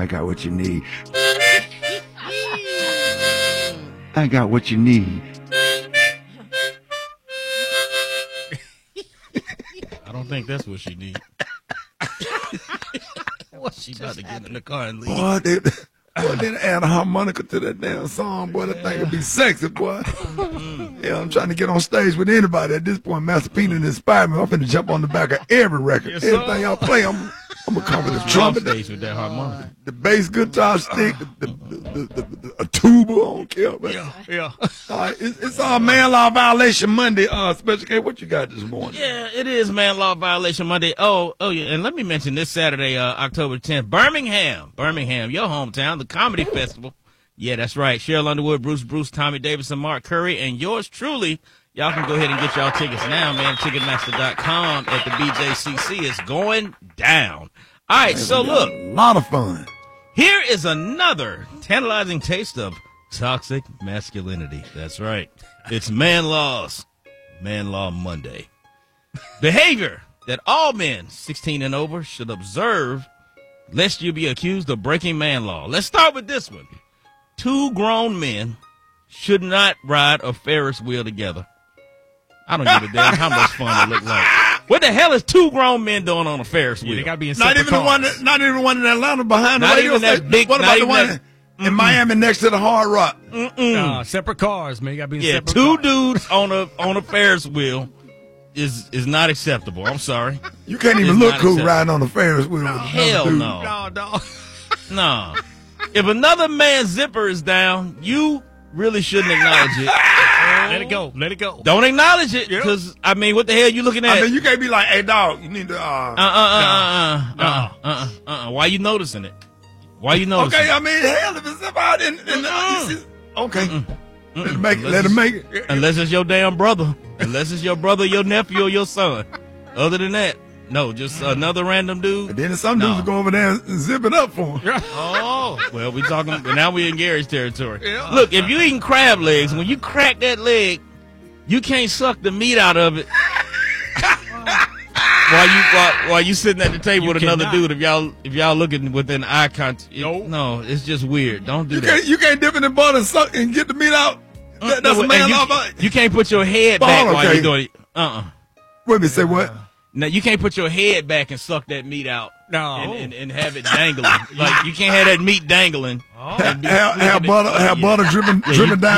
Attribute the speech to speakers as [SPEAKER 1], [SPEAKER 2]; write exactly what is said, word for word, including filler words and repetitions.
[SPEAKER 1] I got what you need. I got what you need.
[SPEAKER 2] I don't think that's what she needs. What she about to get in the car and leave?
[SPEAKER 1] Boy, they, boy, they add a harmonica to that damn song, boy. That thing would be sexy, boy. Yeah, I'm trying to get on stage with anybody at this point. Master P inspired me. I'm finna jump on the back of every record.
[SPEAKER 2] Yes,
[SPEAKER 1] Everything
[SPEAKER 2] sir.
[SPEAKER 1] y'all play, I'm, I'm gonna come with the trumpet,
[SPEAKER 2] Stage with that harmonica.
[SPEAKER 1] the bass guitar stick, the, the, the, the, the, a tuba. I don't care, man.
[SPEAKER 2] Yeah, yeah.
[SPEAKER 1] All right, it's, it's all man law violation Monday. Uh, Special K, what you got this morning?
[SPEAKER 2] Yeah, it is man law violation Monday. Oh, oh yeah, and let me mention this Saturday, uh, October tenth, Birmingham, Birmingham, your hometown, the Comedy Festival. Yeah, that's right. Cheryl Underwood, Bruce Bruce, Tommy Davidson, Mark Curry, and yours truly. Y'all can go ahead and get y'all tickets now, man. Ticketmaster dot com at the B J C C. It's going down. All right, so look,
[SPEAKER 1] A lot of fun.
[SPEAKER 2] here is another tantalizing taste of toxic masculinity. That's right. It's Man Laws, Man Law Monday. Behavior that all men sixteen and over should observe lest you be accused of breaking man law. Let's start with this one. Two grown men should not ride a Ferris wheel together. I don't give a damn how much fun it look like. What the hell is two grown men doing on a Ferris wheel?
[SPEAKER 3] They got to be in
[SPEAKER 1] Not
[SPEAKER 3] separate
[SPEAKER 1] even the one,
[SPEAKER 3] cars.
[SPEAKER 1] that, not even the one in Atlanta behind the
[SPEAKER 2] Not
[SPEAKER 1] radio
[SPEAKER 2] even that
[SPEAKER 1] station.
[SPEAKER 2] big-
[SPEAKER 1] What
[SPEAKER 2] not
[SPEAKER 1] about the
[SPEAKER 2] even
[SPEAKER 1] one
[SPEAKER 2] that-
[SPEAKER 1] in Miami next to the Hard Rock?
[SPEAKER 3] Uh, separate cars, man. You got to be in
[SPEAKER 2] Yeah,
[SPEAKER 3] separate
[SPEAKER 2] two
[SPEAKER 3] cars.
[SPEAKER 2] dudes on a on a Ferris wheel is is not acceptable. I'm sorry.
[SPEAKER 1] You can't even
[SPEAKER 2] It's
[SPEAKER 1] look
[SPEAKER 2] not
[SPEAKER 1] cool
[SPEAKER 2] acceptable.
[SPEAKER 1] riding on the Ferris wheel. with
[SPEAKER 2] Hell
[SPEAKER 1] another dude.
[SPEAKER 2] no.
[SPEAKER 3] No, no.
[SPEAKER 2] No. If another man's zipper is down, you really shouldn't acknowledge it.
[SPEAKER 3] Let it go. Let it go.
[SPEAKER 2] Don't acknowledge it, because I mean, what the hell you looking at?
[SPEAKER 1] I mean, you can't be like, hey, dog, you need to.
[SPEAKER 2] uh,
[SPEAKER 1] Uh,
[SPEAKER 2] uh, uh, uh, uh, uh, uh, uh. Why you noticing it? Why you noticing?
[SPEAKER 1] okay,
[SPEAKER 2] it?
[SPEAKER 1] I mean, hell, if it's about in, in the.
[SPEAKER 2] Mm-mm.
[SPEAKER 1] Okay.
[SPEAKER 2] Mm-mm.
[SPEAKER 1] Let him make it.
[SPEAKER 2] Unless
[SPEAKER 1] Let him
[SPEAKER 2] it's-
[SPEAKER 1] make it.
[SPEAKER 2] Unless it's your damn brother. Unless it's your brother, your nephew, or your son. Other than that, no, just another random dude.
[SPEAKER 1] And then some
[SPEAKER 2] No.
[SPEAKER 1] dudes will go over there and zip it up for him.
[SPEAKER 2] Oh, well, we talking. Now we in Gary's territory. Look, if you eating crab legs, when you crack that leg, you can't suck the meat out of it. while you while, while you sitting at the table
[SPEAKER 3] You
[SPEAKER 2] with another
[SPEAKER 3] cannot.
[SPEAKER 2] dude, if y'all if y'all looking within eye contact,
[SPEAKER 3] Nope.
[SPEAKER 2] no, it's just weird. Don't do
[SPEAKER 1] You
[SPEAKER 2] that.
[SPEAKER 1] can't, you can't dip it in butter and suck and get the meat out. That, that's
[SPEAKER 2] No,
[SPEAKER 1] a man
[SPEAKER 2] and you,
[SPEAKER 1] law. vi-
[SPEAKER 2] you can't put your head
[SPEAKER 1] Hold
[SPEAKER 2] back
[SPEAKER 1] on,
[SPEAKER 2] while
[SPEAKER 1] okay.
[SPEAKER 2] you're doing it. Uh uh
[SPEAKER 1] Wait a minute, say what?
[SPEAKER 2] Now you can't put your head back and suck that meat out.
[SPEAKER 3] No.
[SPEAKER 2] And, and, and have it dangling. Like you can't have that meat dangling.
[SPEAKER 3] Oh.
[SPEAKER 2] and be
[SPEAKER 1] Have, have
[SPEAKER 2] flicking it.
[SPEAKER 1] butter, have
[SPEAKER 2] Yeah.
[SPEAKER 1] butter dripping,
[SPEAKER 2] Yeah,
[SPEAKER 1] dripping
[SPEAKER 2] you-
[SPEAKER 1] down